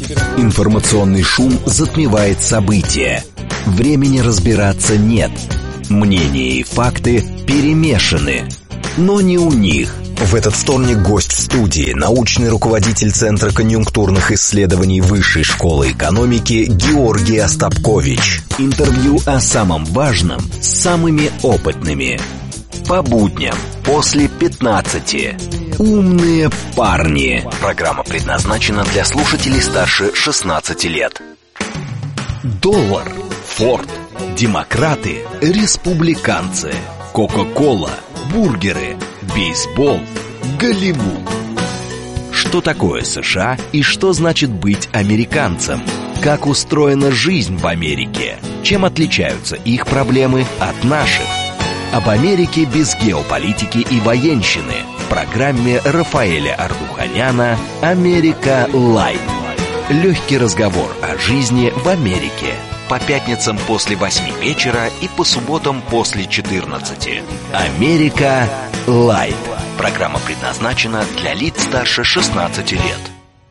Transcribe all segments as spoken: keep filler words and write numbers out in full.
Информационный шум затмевает события. Времени разбираться нет. Мнения и факты перемешаны. Но не у них. В этот вторник гость в студии, научный руководитель Центра конъюнктурных исследований Высшей школы экономики Георгий Остапкович. Интервью о самом важном с самыми опытными. По будням после пятнадцати. Умные парни. Программа предназначена для слушателей старше шестнадцати лет. Доллар, Форд, демократы, республиканцы, Кока-кола, бургеры, бейсбол, Голливуд. Что такое США и что значит быть американцем? Как устроена жизнь в Америке? Чем отличаются их проблемы от наших? Об Америке без геополитики и военщины в программе Рафаэля Ардуханяна «Америка Лайт». Легкий разговор о жизни в Америке. По пятницам после восьми вечера и по субботам после четырнадцати. «Америка Лайт». Программа предназначена для лиц старше шестнадцати лет.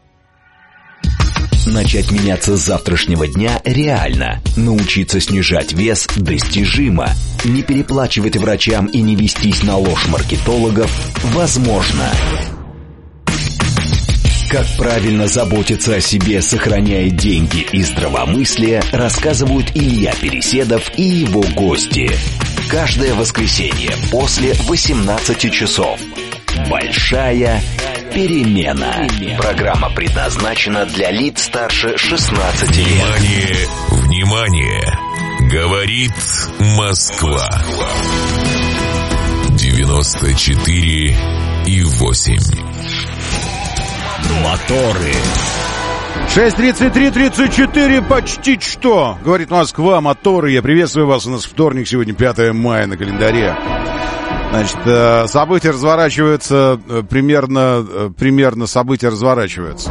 Начать меняться с завтрашнего дня реально. Научиться снижать вес достижимо. Не переплачивать врачам и не вестись на ложь маркетологов возможно. Как правильно заботиться о себе, сохраняя деньги и здравомыслие, рассказывают Илья Переседов и его гости. Каждое воскресенье после восемнадцати часов. Большая перемена. Программа предназначена для лиц старше шестнадцати лет. Внимание, внимание! Говорит Москва. девяносто четыре и восемь. Моторы. шесть тридцать три тридцать четыре, почти что. Говорит Москва, моторы. Я приветствую вас. У нас вторник, сегодня пятое мая на календаре. Значит, события разворачиваются, примерно, примерно события разворачиваются.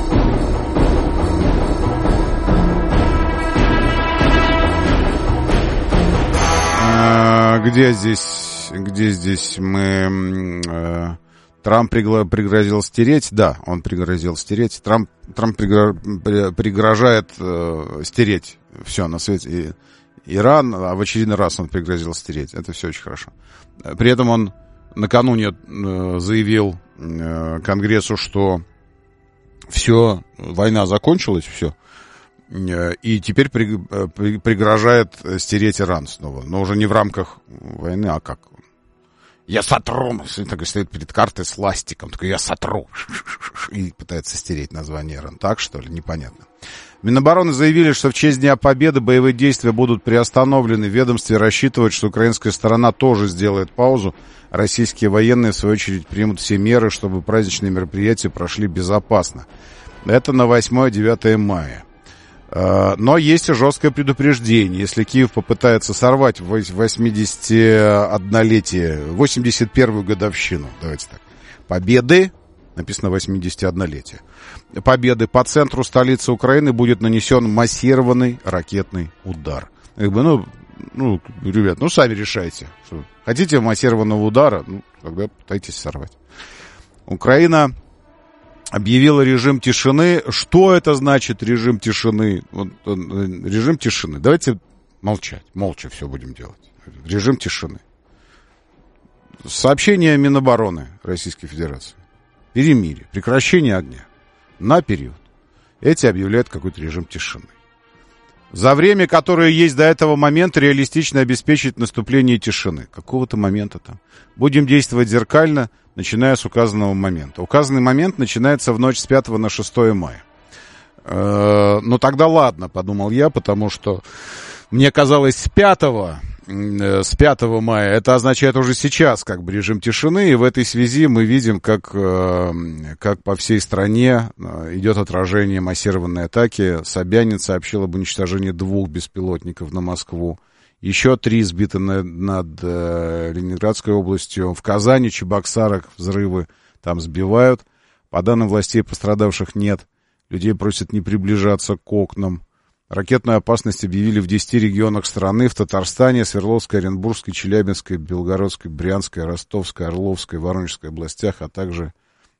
Где здесь, где здесь мы... Трамп пригрозил стереть, да, он пригрозил стереть. Трамп, Трамп пригрожает э, стереть все на свете. И Иран, а в очередной раз он пригрозил стереть. Это все очень хорошо. При этом он накануне э, заявил э, Конгрессу, что все, война закончилась, все. Э, и теперь при, при, пригрожает стереть Иран снова. Но уже не в рамках войны, а как? Я сотру. Так стоит перед картой с ластиком. Такой, я сотру. И пытается стереть название Иран. Так, что ли? Непонятно. Минобороны заявили, что в честь Дня Победы боевые действия будут приостановлены. В ведомстве рассчитывают, что украинская сторона тоже сделает паузу. Российские военные, в свою очередь, примут все меры, чтобы праздничные мероприятия прошли безопасно. Это на восьмое-девятое мая. Но есть и жесткое предупреждение. Если Киев попытается сорвать восьмидесятиоднолетие, восемьдесят первую годовщину, давайте так, победы, написано восьмидесятиоднолетие, победы по центру столицы Украины будет нанесен массированный ракетный удар. Как бы, ну, ну, ребят, ну, сами решайте. Что, хотите массированного удара, ну, тогда пытайтесь сорвать. Украина объявила режим тишины. Что это значит, режим тишины? Вот, режим тишины. Давайте молчать. Молча все будем делать. Режим тишины. Сообщение Минобороны Российской Федерации. Перемирие. Прекращение огня. На период. Эти объявляют какой-то режим тишины. За время, которое есть до этого момента, реалистично обеспечить наступление тишины. Какого-то момента там. Будем действовать зеркально, начиная с указанного момента. Указанный момент начинается в ночь с пятого на шестое мая. Э-э, ну тогда ладно, подумал я, потому что мне казалось с пятого, э, с пятого мая это означает уже сейчас как бы режим тишины. И в этой связи мы видим, как, э, как по всей стране идет отражение массированной атаки. Собянин сообщил об уничтожении двух беспилотников на Москву. Еще три сбиты над, над э, Ленинградской областью. В Казани, Чебоксарах взрывы там сбивают. По данным властей, пострадавших нет. Людей просят не приближаться к окнам. Ракетную опасность объявили в десяти регионах страны. В Татарстане, Свердловской, Оренбургской, Челябинской, Белгородской, Брянской, Ростовской, Орловской, Воронежской областях, а также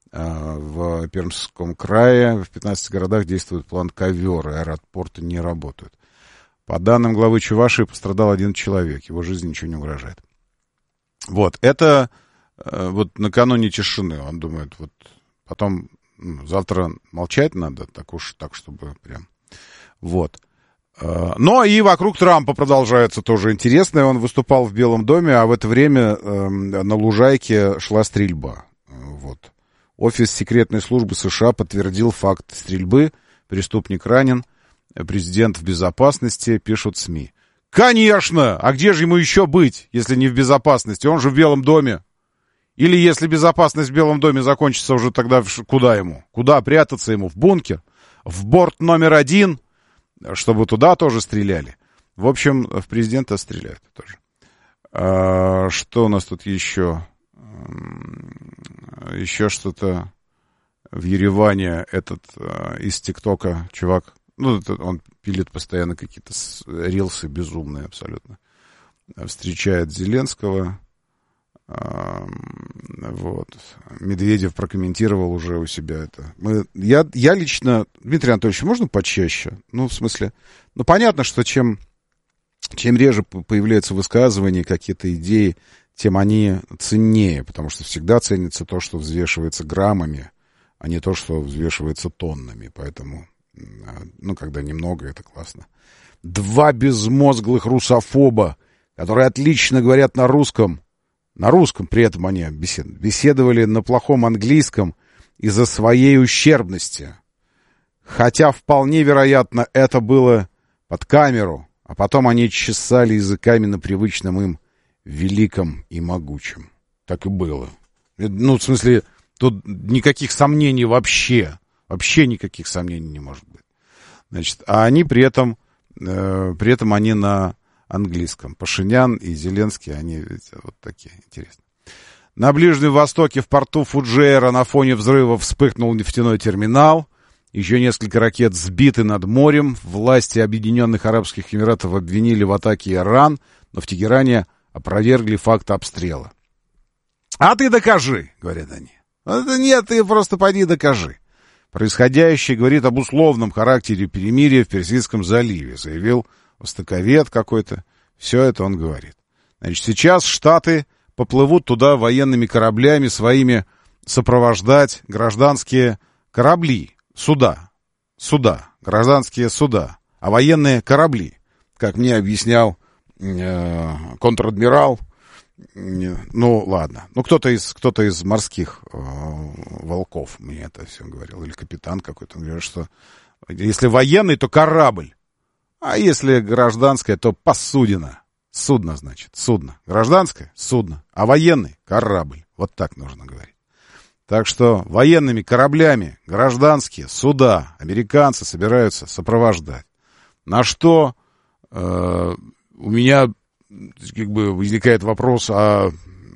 В Пермском крае в пятнадцати городах действует план ковер, и аэропорты не работают. По данным главы Чувашии, пострадал один человек, его жизни ничего не угрожает. Вот, это вот накануне тишины, он думает, вот потом ну, завтра молчать надо, так уж, так, чтобы прям, вот. Но и вокруг Трампа продолжается тоже интересное. Он выступал в Белом доме, а в это время э, на лужайке шла стрельба. Вот. Офис секретной службы США подтвердил факт стрельбы. Преступник ранен. Президент в безопасности, пишут СМИ. Конечно! А где же ему еще быть, если не в безопасности? Он же в Белом доме. Или если безопасность в Белом доме закончится, уже тогда куда ему? Куда прятаться ему? В бункер? В борт номер один? Чтобы туда тоже стреляли. В общем, в президента стреляют тоже. А, что у нас тут еще? Еще что-то в Ереване. Этот а, из ТикТока чувак, ну, это, он пилит постоянно какие-то рилсы безумные абсолютно. Встречает Зеленского. А, вот. Медведев прокомментировал уже у себя это. Мы, я, я лично... Дмитрий Анатольевич, можно почаще? Ну, в смысле... Ну, понятно, что чем, чем реже появляются высказывания, какие-то идеи, тем они ценнее, потому что всегда ценится то, что взвешивается граммами, а не то, что взвешивается тоннами. Поэтому, ну, когда немного, это классно. Два безмозглых русофоба, которые отлично говорят на русском, на русском при этом они беседовали, беседовали на плохом английском из-за своей ущербности. Хотя вполне вероятно это было под камеру, а потом они чесали языками на привычном им великом и могучем. Так и было. Ну, в смысле, тут никаких сомнений вообще. Вообще никаких сомнений не может быть. Значит, а они при этом, э, при этом они на английском. Пашинян и Зеленский, они ведь вот такие, интересные. На Ближнем Востоке в порту Фуджейра на фоне взрыва вспыхнул нефтяной терминал. Еще несколько ракет сбиты над морем. Власти Объединенных Арабских Эмиратов обвинили в атаке Иран, но в Тегеране опровергли факт обстрела. «А ты докажи», — говорят они. «Нет, ты просто пойди докажи». Происходящее говорит об условном характере перемирия в Персидском заливе, заявил востоковед какой-то. Все это он говорит. Значит, сейчас Штаты поплывут туда военными кораблями своими сопровождать гражданские корабли, суда, суда, гражданские суда, а военные корабли, как мне объяснял э, контр-адмирал, э, ну ладно, ну кто-то из, кто-то из морских э, волков мне это все говорил, или капитан какой-то, он говорит, что если военный, то корабль. А если гражданское, то посудина. Судно, значит, судно. Гражданское — судно. А военный — корабль. Вот так нужно говорить. Так что военными кораблями гражданские суда американцы собираются сопровождать. На что э, у меня как бы возникает вопрос, а,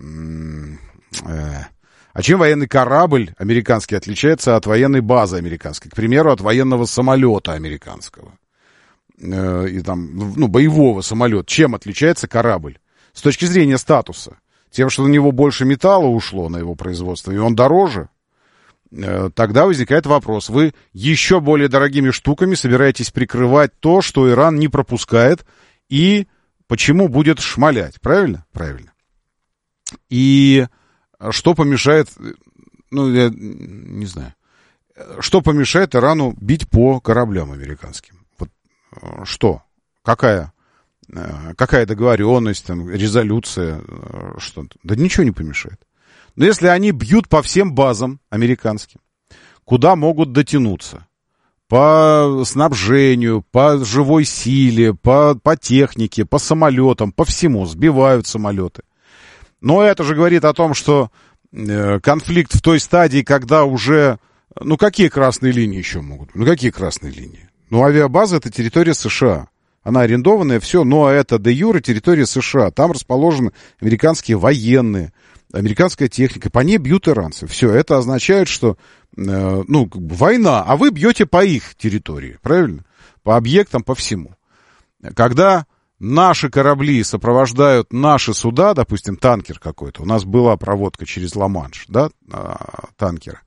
э, а чем военный корабль американский отличается от военной базы американской? К примеру, от военного самолета американского. И там, ну, боевого самолета. Чем отличается корабль? С точки зрения статуса. Тем, что на него больше металла ушло, на его производство, и он дороже. Тогда возникает вопрос. Вы еще более дорогими штуками собираетесь прикрывать то, что Иран не пропускает, и почему будет шмалять. Правильно? Правильно. И что помешает, ну, я не знаю, что помешает Ирану бить по кораблям американским? Что? Какая? Какая договоренность, там, резолюция? Что? Да ничего не помешает. Но если они бьют по всем базам американским, куда могут дотянуться? По снабжению, по живой силе, по, по технике, по самолетам, по всему. Сбивают самолеты. Но это же говорит о том, что э, конфликт в той стадии, когда уже... Ну, какие красные линии еще могут? Ну, какие красные линии? Ну, авиабаза — это территория США. Она арендованная, все, но это де юре территория США. Там расположены американские военные, американская техника. По ней бьют иранцы. Все, это означает, что, э, ну, как бы война, а вы бьете по их территории, правильно? По объектам, по всему. Когда наши корабли сопровождают наши суда, допустим, танкер какой-то, у нас была проводка через Ла-Манш, да, танкера.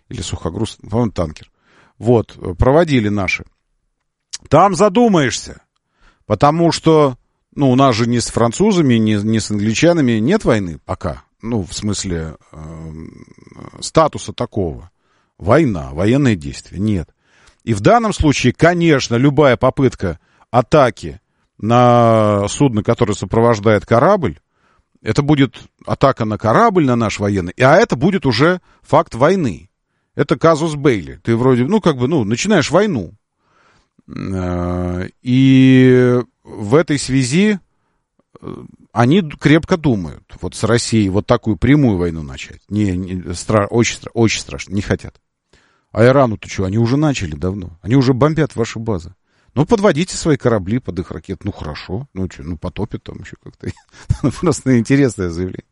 или сухогруз, по-моему, танкер. Вот, проводили наши. Там задумаешься, потому что, ну, у нас же ни с французами, ни, ни с англичанами нет войны пока. Ну, в смысле, э, статуса такого. Война, военные действия. Нет. И в данном случае, конечно, любая попытка атаки на судно, которое сопровождает корабль, это будет атака на корабль, на наш военный, а это будет уже факт войны. Это казус Бейли. Ты вроде, ну, как бы, ну, начинаешь войну. И в этой связи они крепко думают. Вот с Россией вот такую прямую войну начать. Не, не, стра, очень, очень страшно. Не хотят. А Ирану-то что? Они уже начали давно. Они уже бомбят ваши базы. Ну, подводите свои корабли под их ракет. Ну, хорошо. Ну, что, ну, потопят там еще как-то. Просто интересное заявление.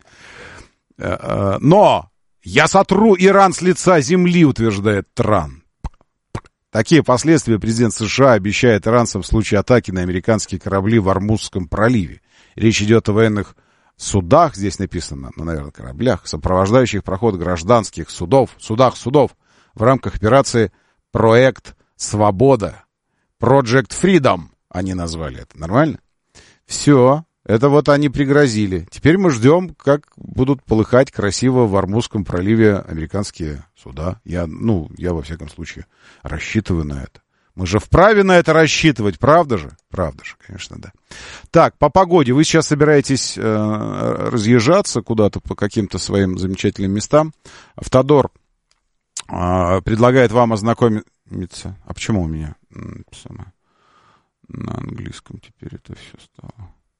Но я сотру Иран с лица земли, утверждает Трамп. Такие последствия президент США обещает иранцам в случае атаки на американские корабли в Ормузском проливе. Речь идет о военных судах, здесь написано, ну, наверное, кораблях, сопровождающих проход гражданских судов, судах судов в рамках операции «Проект Свобода». Project Freedom они назвали это. Нормально? Все. Это вот они пригрозили. Теперь мы ждем, как будут полыхать красиво в Ормузском проливе американские суда. Я, ну, я во всяком случае рассчитываю на это. Мы же вправе на это рассчитывать, правда же? Правда же, конечно, да. Так, по погоде. Вы сейчас собираетесь э, разъезжаться куда-то по каким-то своим замечательным местам. Автодор э, предлагает вам ознакомиться. А почему у меня самое, на английском теперь это все стало?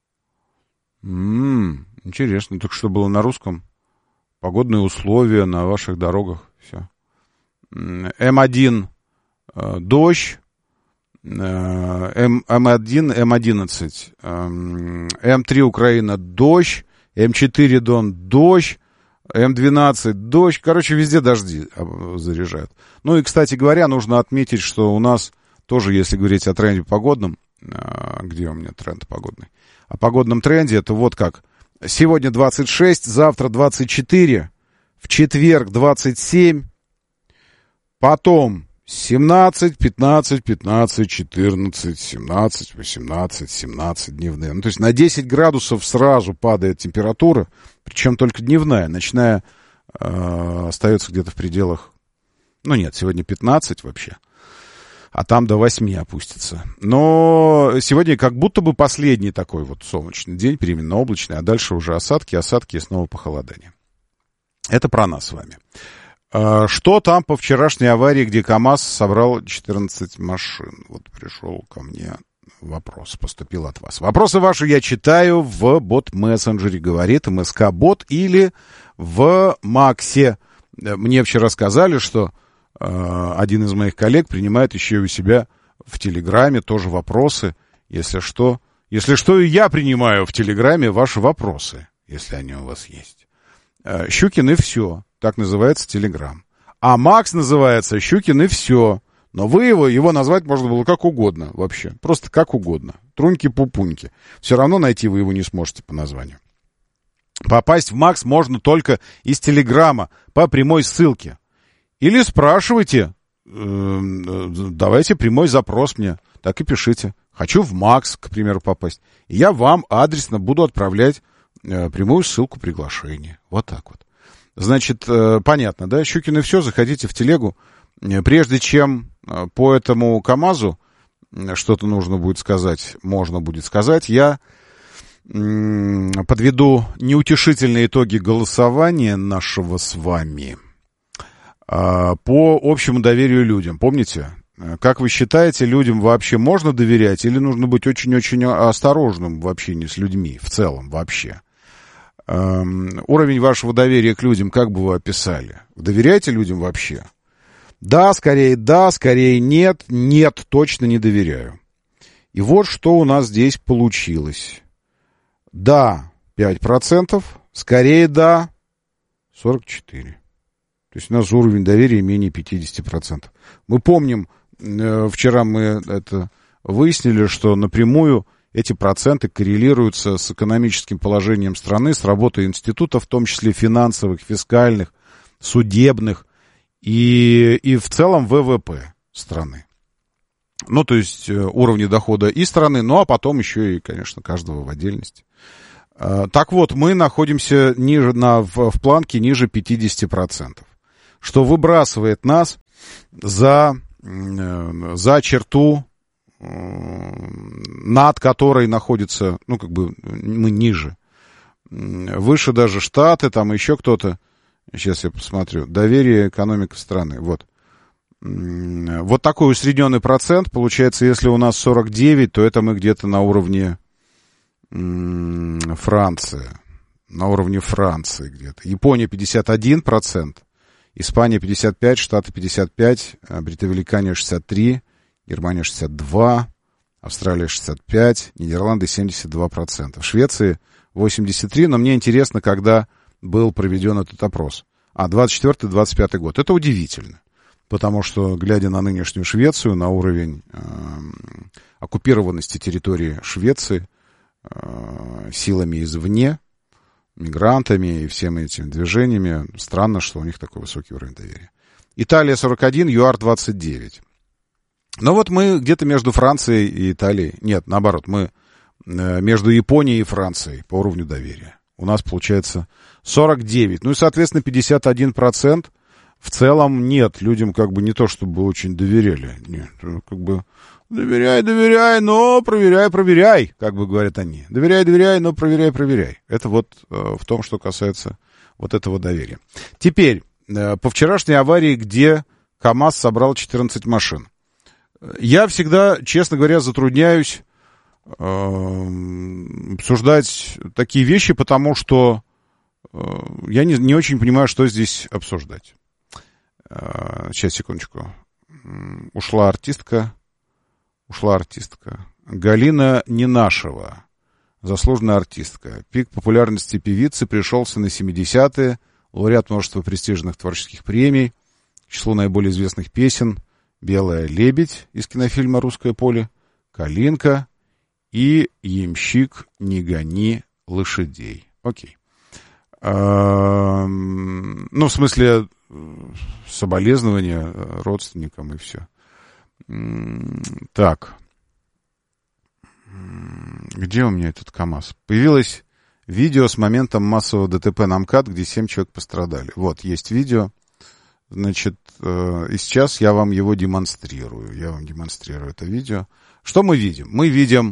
М-м, интересно. Так что было на русском? Погодные условия на ваших дорогах. Все. эм один э, дождь. Э, эм один, эм одиннадцать. Э, эм три Украина дождь. эм четыре Дон дождь. эм двенадцать дождь. Короче, везде дожди заряжают. Ну и, кстати говоря, нужно отметить, что у нас тоже, если говорить о тренде погодном, э, где у меня тренд погодный? О погодном тренде, это вот как. Сегодня двадцать шесть, завтра двадцать четыре, в четверг двадцать семь, потом семнадцать, пятнадцать, пятнадцать, четырнадцать, семнадцать, восемнадцать, семнадцать дневные. Ну, то есть на десять градусов сразу падает температура, причем только дневная. Ночная э, остается где-то в пределах, ну нет, сегодня пятнадцать вообще. А там до восьми опустится. Но сегодня как будто бы последний такой вот солнечный день, переменно-облачный, а дальше уже осадки, осадки и снова похолодание. Это про нас с вами. Что там по вчерашней аварии, где КАМАЗ собрал четырнадцать машин? Вот пришел ко мне вопрос, поступил от вас. Вопросы ваши я читаю в бот-мессенджере, говорит МСК-бот, или в Максе. Мне вчера сказали, что один из моих коллег принимает еще и у себя в Телеграме тоже вопросы. Если что, если что, и я принимаю в Телеграме ваши вопросы, если они у вас есть. Щукин и все. Так называется Телеграм. А Макс называется Щукин и все. Но вы его, его назвать можно было как угодно вообще. Просто как угодно. Труньки-пупуньки. Все равно найти вы его не сможете по названию. Попасть в Макс можно только из Телеграма по прямой ссылке. Или спрашивайте, э, давайте прямой запрос мне, так и пишите. Хочу в Макс, к примеру, попасть. И я вам адресно буду отправлять э, прямую ссылку приглашения. Вот так вот. Значит, э, понятно, да? Щукин и все, заходите в телегу. Прежде чем э, по этому КАМАЗу что-то нужно будет сказать, можно будет сказать, я э, подведу неутешительные итоги голосования нашего с вами по общему доверию людям. Помните? Как вы считаете, людям вообще можно доверять или нужно быть очень-очень осторожным в общении с людьми в целом вообще? Эм, уровень вашего доверия к людям как бы вы описали? Доверяете людям вообще? Да, скорее да, скорее нет. Нет, точно не доверяю. И вот что у нас здесь получилось. Да, пять процентов. Скорее да, сорок четыре процента. То есть у нас уровень доверия менее пятьдесят процентов. Мы помним, э, вчера мы это выяснили, что напрямую эти проценты коррелируются с экономическим положением страны, с работой институтов, в том числе финансовых, фискальных, судебных. и, и в целом вэ вэ пэ страны. Ну, то есть уровни дохода и страны, ну, а потом еще и, конечно, каждого в отдельности. Так вот, мы находимся ниже, на, в, в планке ниже пятьдесят процентов, что выбрасывает нас за, за черту, над которой находится, ну, как бы мы ниже. Выше даже Штаты, там еще кто-то. Сейчас я посмотрю. Доверие, экономика страны. Вот. Вот такой усредненный процент. Получается, если у нас сорок девять, то это мы где-то на уровне Франции. На уровне Франции где-то. Япония пятьдесят один процент. Испания пятьдесят пять, Штаты пятьдесят пять, Британия шестьдесят три, Германия шестьдесят два, Австралия шестьдесят пять, Нидерланды семьдесят два процента. В Швеции восемьдесят три, но мне интересно, когда был проведен этот опрос. А, двадцать четвёртый двадцать пятый год. Это удивительно. Потому что, глядя на нынешнюю Швецию, на уровень э, оккупированности территории Швеции э, силами извне, мигрантами и всеми этими движениями, странно, что у них такой высокий уровень доверия. Италия сорок один, ЮАР двадцать девять. Но вот мы где-то между Францией и Италией. Нет, наоборот, мы э, между Японией и Францией по уровню доверия. У нас получается сорок девять. Ну и, соответственно, пятьдесят один процент. В целом нет, людям как бы не то, чтобы очень доверяли. Нет, как бы доверяй, доверяй, но проверяй, проверяй, как бы говорят они. Доверяй, доверяй, но проверяй, проверяй. Это вот э, в том, что касается вот этого доверия. Теперь, э, по вчерашней аварии, где КАМАЗ собрал четырнадцать машин. Я всегда, честно говоря, затрудняюсь э, обсуждать такие вещи, потому что э, я не, не очень понимаю, что здесь обсуждать. Сейчас, секундочку. Ушла артистка. Ушла артистка. Галина Ненашева. Заслуженная артистка. Пик популярности певицы пришелся на семидесятые. Лауреат множества престижных творческих премий. К числу наиболее известных песен: «Белая лебедь» из кинофильма «Русское поле», «Калинка» и «Ямщик, не гони лошадей». Окей. А, ну, в смысле... соболезнования родственникам и все. Так. Где у меня этот КАМАЗ? Появилось видео с моментом массового ДТП на МКАД, где семь человек пострадали. Вот, есть видео. Значит, и сейчас я вам его демонстрирую. Я вам демонстрирую это видео. Что мы видим? Мы видим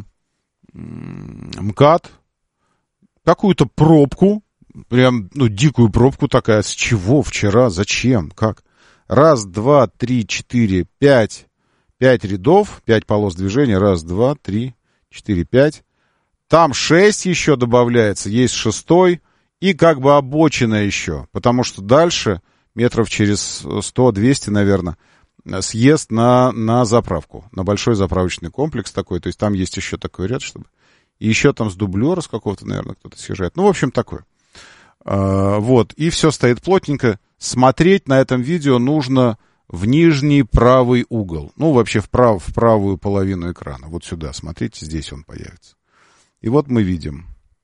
МКАД, какую-то пробку, прям, ну, дикую пробку такая. С чего? Вчера? Зачем? Как? Раз, два, три, четыре, пять. Пять рядов, пять полос движения. Раз, два, три, четыре, пять. Там шесть еще добавляется. Есть шестой. И как бы обочина еще. Потому что дальше, метров через сто-двести, наверное, съезд на, на заправку. На большой заправочный комплекс такой. То есть там есть еще такой ряд, чтобы... И еще там с дублера с какого-то, наверное, кто-то съезжает. Ну, в общем, такое. А, вот. И все стоит плотненько. Смотреть на этом видео нужно в нижний правый угол. Ну, вообще в, прав, в правую половину экрана. Вот сюда. Смотрите, здесь он появится. И вот мы видим.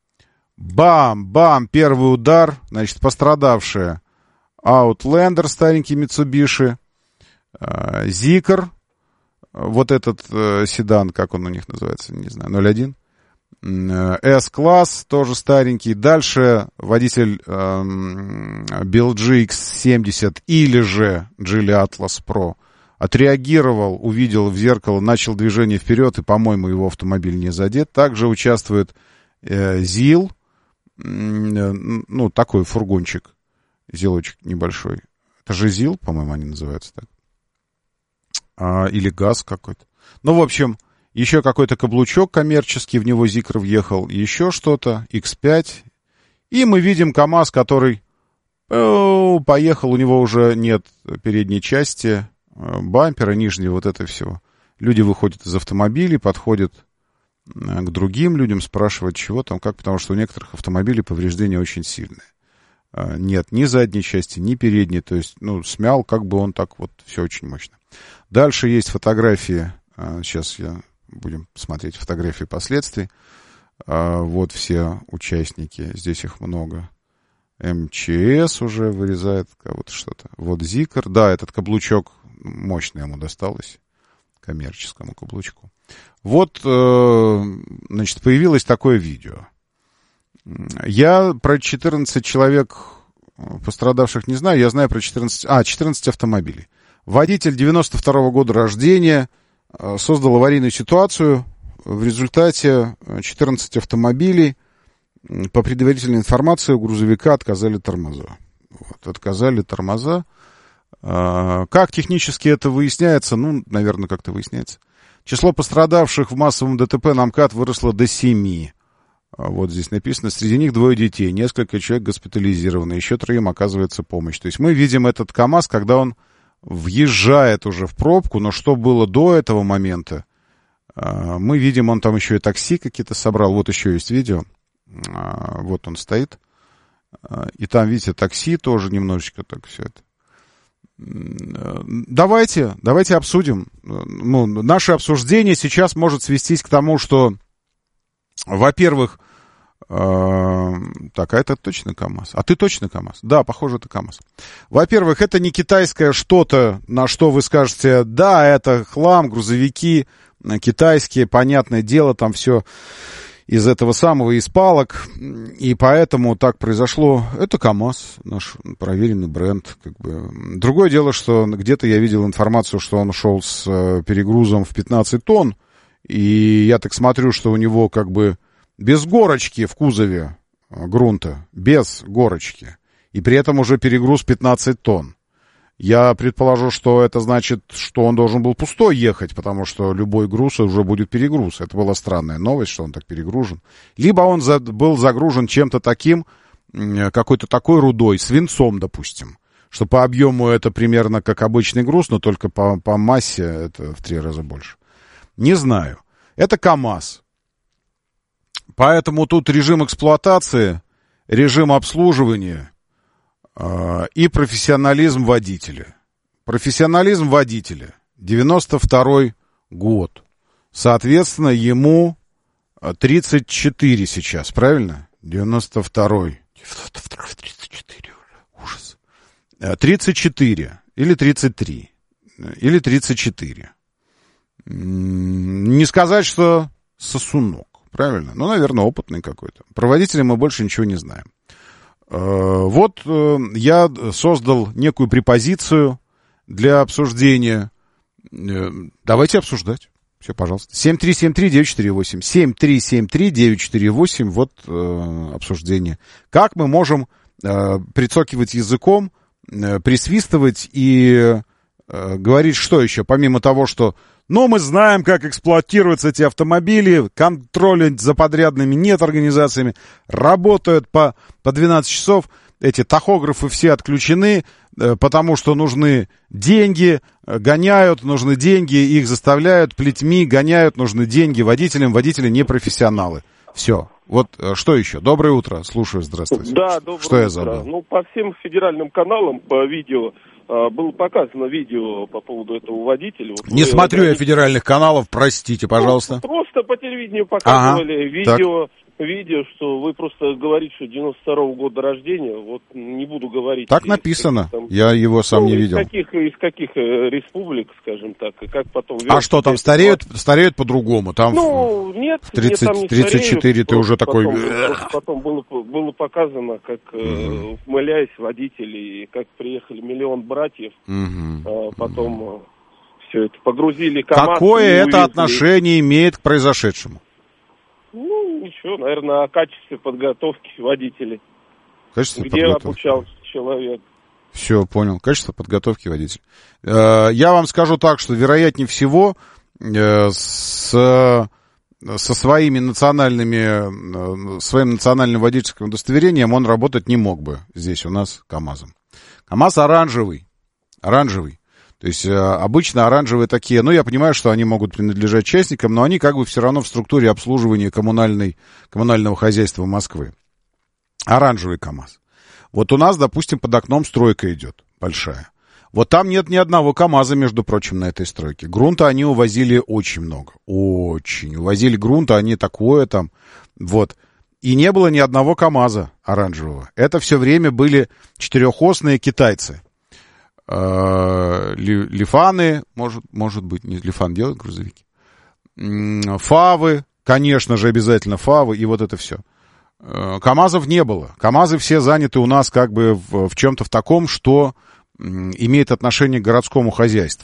Бам! Первый удар. Значит, пострадавшая Outlander, старенький Mitsubishi. Zikr. Вот этот э, седан, как он у них называется, не знаю, ноль один. S-класс, тоже старенький. Дальше водитель э, би эл джи икс семьдесят или же Geely Atlas Pro отреагировал, увидел в зеркало, начал движение вперед, и, по-моему, его автомобиль не задет. Также участвует э, ЗИЛ, э, ну, такой фургончик, ЗИЛочек небольшой. Это же ЗИЛ, по-моему, они называются так. А, или ГАЗ какой-то. Ну, в общем... Еще какой-то каблучок коммерческий, в него Zikr въехал, еще что-то, икс пять. И мы видим КАМАЗ, который о, поехал, у него уже нет передней части, бампера, нижнего, вот это все. Люди выходят из автомобилей, подходят к другим людям, спрашивают, чего там, как, потому что у некоторых автомобилей повреждения очень сильные. Нет ни задней части, ни передней, то есть, ну, смял, как бы он так вот, все очень мощно. Дальше есть фотографии, сейчас я... Будем смотреть фотографии последствий. А, вот все участники. Здесь их много. эм че эс уже вырезает кого-то что-то. Вот Зикр. Да, этот каблучок мощно ему досталось. Коммерческому каблучку. Вот, э, значит, появилось такое видео. Я про четырнадцать человек пострадавших не знаю. Я знаю про четырнадцать... А, четырнадцать автомобилей. Водитель девяносто второго года рождения создал аварийную ситуацию. В результате четырнадцать автомобилей, по предварительной информации, у грузовика отказали тормоза. Вот, отказали тормоза. Как технически это выясняется? Ну, наверное, как-то выясняется. Число пострадавших в массовом ДТП на МКАД выросло до семи. Вот здесь написано, среди них двое детей, несколько человек госпитализированы, еще троим оказывается помощь. То есть мы видим этот КАМАЗ, когда он въезжает уже в пробку, но что было до этого момента, мы видим, он там еще и такси какие-то собрал. Вот еще есть видео. Вот он стоит. И там, видите, такси тоже немножечко так все это. Давайте, давайте обсудим. Ну, наше обсуждение сейчас может свестись к тому, что, во-первых, э, так, а это точно КАМАЗ? А ты точно КАМАЗ? Да, похоже, это КАМАЗ. Во-первых, это не китайское что-то, на что вы скажете, да, это хлам, грузовики китайские, понятное дело, там все из этого самого, из палок, и поэтому так произошло. Это КАМАЗ, наш проверенный бренд. Как бы. Другое дело, что где-то я видел информацию, что он шел с перегрузом в пятнадцать тонн, и я так смотрю, что у него как бы без горочки в кузове грунта, без горочки, и при этом уже перегруз пятнадцать тонн. Я предположу, что это значит, что он должен был пустой ехать, потому что любой груз уже будет перегруз. Это была странная новость, что он так перегружен. Либо он за, был загружен чем-то таким, какой-то такой рудой, свинцом, допустим, что по объему это примерно как обычный груз, но только по, по массе это в три раза больше. Не знаю. Это КАМАЗ. Поэтому тут режим эксплуатации, режим обслуживания и профессионализм водителя. Профессионализм водителя. девяносто второй год. Соответственно, ему тридцать четыре сейчас, правильно? девяносто второй. девяносто второй, тридцать четыре. Ужас. тридцать четыре. Или тридцать три. Или тридцать четыре. Не сказать, что сосунок. Правильно? Ну, наверное, опытный какой-то. Про водителя мы больше ничего не знаем. Вот я создал некую препозицию для обсуждения. Давайте обсуждать. Все, пожалуйста. семь три семь три девять четыре восемь. семь три семь три девять четыре восемь. Вот э, обсуждение. Как мы можем э, прицокивать языком, э, присвистывать и э, говорить, что еще? Помимо того, что но мы знаем, как эксплуатируются эти автомобили, контроля за подрядными нет организациями, работают по, по двенадцать часов, эти тахографы все отключены, потому что нужны деньги, гоняют, нужны деньги, их заставляют плетьми, гоняют, нужны деньги водителям, водители не профессионалы. Все. Вот что еще? Доброе утро, слушаю, здравствуйте. Да, доброе что я утро. забыл? Ну, по всем федеральным каналам, по видео, было показано видео по поводу этого водителя. Вот не смотрю говорите... я федеральных каналов, простите, пожалуйста. Ну, просто по телевидению показывали ага, видео, видео, что вы просто говорите, что девяносто второго года рождения, вот не буду говорить. Так написано, там, я его сам ну, не видел. Из каких, из каких республик, скажем так, и как потом... А что, там стареют, стареют по-другому? Там ну, нет, в тридцать, нет, там не тридцать четыре стареют, ты уже такой... Потом, потом было, было показано, как, mm-hmm. ухмыляясь, водители, как приехали миллион братьев, mm-hmm. потом mm-hmm. все это погрузили КАМАЗ. Какое это отношение имеет к произошедшему? Ну, ничего, наверное, о качестве подготовки водителей. Качество Где подготовки. Обучался человек. Все, понял. Качество подготовки водителя. Я вам скажу так, что вероятнее всего с, со своими национальными, своим национальным водительским удостоверением он работать не мог бы здесь у нас КАМАЗом. КАМАЗ оранжевый. Оранжевый. То есть обычно оранжевые такие, ну, я понимаю, что они могут принадлежать частникам, но они как бы все равно в структуре обслуживания коммунальной, коммунального хозяйства Москвы. Оранжевый КАМАЗ. Вот у нас, допустим, под окном стройка идет большая. Вот там нет ни одного КАМАЗа, между прочим, на этой стройке. Грунта они увозили очень много. Очень. Увозили грунта они такое там. Вот. И не было ни одного КАМАЗа оранжевого. Это все время были четырехосные китайцы. Лифаны, может, может быть, не Лифан делают грузовики. Фавы, конечно же, обязательно Фавы, и вот это все. КАМАЗов не было. КАМАЗы все заняты у нас как бы в, в чем-то в таком, что имеет отношение к городскому хозяйству.